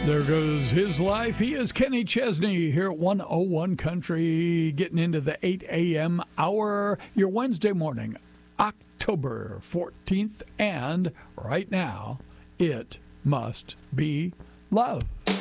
There goes his life. He is Kenny Chesney here at 101 Country, getting into the 8 a.m. hour, your Wednesday morning, October 14th. And right now, it must be love.